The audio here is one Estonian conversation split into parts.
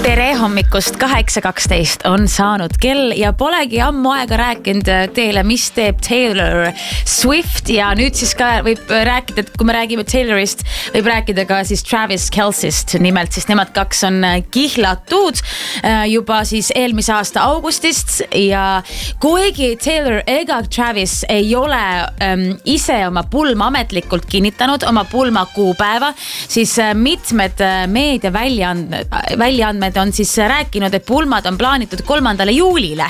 Tere hommikust, 8.12 on saanud kell ja polegi ammu aega rääkinud teile, mis teeb Taylor Swift ja nüüd siis ka võib rääkida, et kui me räägime Taylorist, võib rääkida ka siis Travis Kelce'ist. Nimelt siis nemad kaks on kihlatud juba siis eelmise aasta augustist ja kuigi Taylor ega Travis ei ole ise oma pulma ametlikult kinnitanud, oma pulma kuupäeva, siis mitmed meedia väljaandmed on siis rääkinud, et pulmad on plaanitud 3. juulile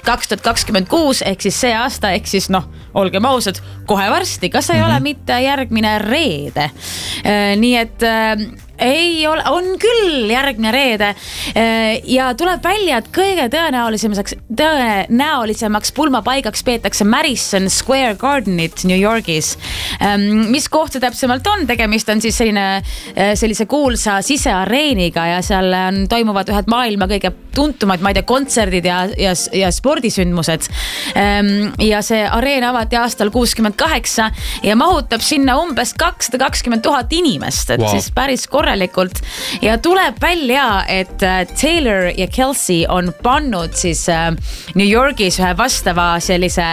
2026 ehk siis see aasta, ehk siis olgem ausad, kohe varsti, kas ei ole mitte järgmine reede. Nii et ei ole, on küll järgmine reede ja tuleb välja, et kõige tõenäolisemaks pulmapaigaks peetakse Madison Square Gardenit New Yorgis. Mis koht see täpsemalt on? Tegemist on siis sellise kuulsa siseareeniga ja seal toimuvad ühed maailma kõige tuntumad, ma ei tea, kontserdid ja spordisündmused. Ja see areen avati aastal 68 ja mahutab sinna umbes 220,000 inimest, et siis päris korralikult. Ja tuleb välja, et Taylor ja Kelce on pannud siis New Yorgis ühe vastava sellise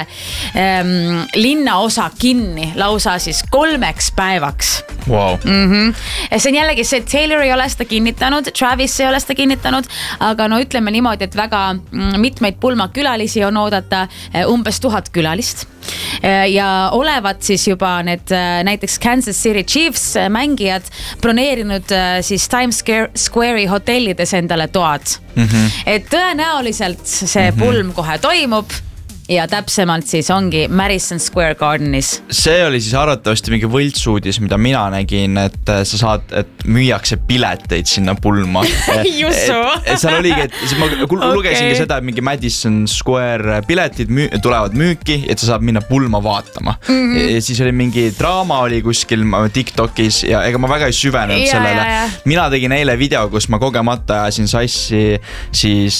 linnaosa kinni lausa siis 3 päevaks. Wow. See on jällegi see, Taylor ei ole seda kinnitanud, Travis ei ole seda kinnitanud, aga ütleme niimoodi, et väga mitmeid pulmakülalisi on oodata, umbes 1000 külalist. Ja olevat siis juba need näiteks Kansas City Chiefs mängijad broneerinud siis Times Square'i hotellides endale toad. Et tõenäoliselt see pulm kohe toimub ja täpsemalt siis ongi Madison Square Gardenis. See oli siis arvatavasti mingi võltsuudis, mida mina nägin, et sa saad, et müüakse pileteid sinna pulma. Seal oligi, et ma lugesingi seda, et mingi Madison Square piletid tulevad müüki, et sa saad minna pulma vaatama. Ja siis oli mingi draama oli kuskil TikTokis ja ega ma väga ei süvenud sellele. Mina tegin eile video, kus ma kogemata ajasin sassi siis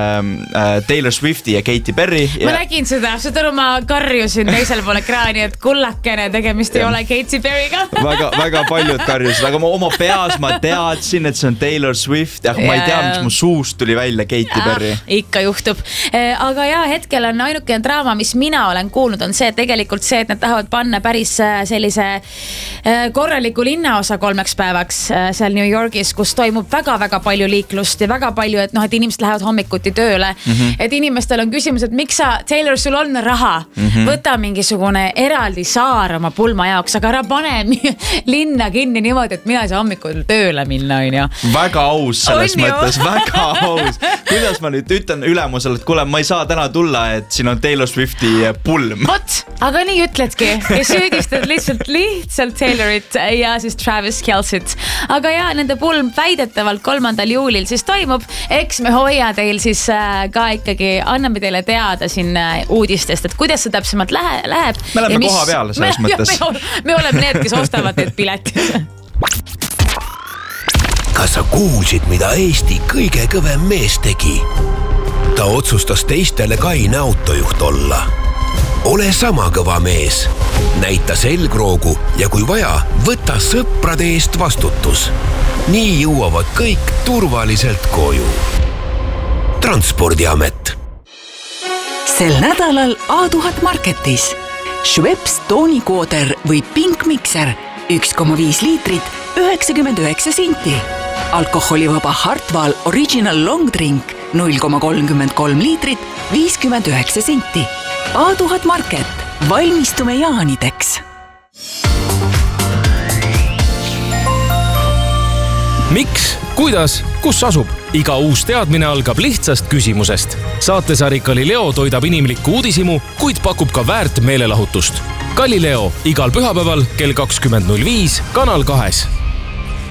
Taylor Swifti ja Katy Perry. Ma nägin seda ma karjusin teisel pool ekraani, et kullakene tegemist ei ole Katy Perry'ga. väga paljud karjusid, aga oma peas ma teadsin, et see on Taylor Swift ja ma ei tea, miks mu suust tuli välja Katy Perry. Ikka juhtub. Aga hetkel on ainukene draama, mis mina olen kuulnud, on see tegelikult see, et nad tahavad panna päris sellise korraliku linnaosa 3 päevaks seal New Yorgis, kus toimub väga palju liiklust ja väga palju, et inimesed lähevad hommikuti tööle. Et inimestel on küsimus, et miks sa Taylor, sul on raha, võta mingisugune eraldi saar oma pulma jaoks, aga ära pane linna kinni niimoodi, et mina ei saa hommikul tööle minna, on ju. Väga aus selles mõttes, väga aus. Kuidas ma nüüd ütlen ülemusele, et kuule, ma ei saa täna tulla, et siin on Taylor Swifti pulm. Vot, aga nii ütledki ja süüdistad lihtsalt Taylorit ja siis Travis Kelce'it. Aga nende pulm väidetavalt 3. juulil siis toimub. Eks me hoia teil siis ka ikkagi, anname teile teada siin uudistest, et kuidas see täpsemalt läheb. Me oleme koha peal selles mõttes. Me oleme need, kes ostavad need piletid. Kas sa kuulsid, mida Eesti kõige kõvem mees tegi? Ta otsustas teistele kaine autojuht olla. Ole sama kõva mees. Näita selgroogu ja kui vaja, võta sõprade eest vastutus. Nii jõuavad kõik turvaliselt koju. Transpordiamet. Sel nädalal A1000 Marketis. Schweppes toonikooder või Pink Mixer 1,5 liitrit 99 senti. Alkoholivaba Hartwall Original Long Drink 0,33 liitrit 59 senti. A1000 Market. Valmistume jaanideks. Miks? Kuidas? Kus asub? Iga uus teadmine algab lihtsast küsimusest. Saatesari Galileo toidab inimlikku uudisimu, kuid pakub ka väärt meelelahutust. Galileo igal pühapäeval kell 20.05 Kanal 2.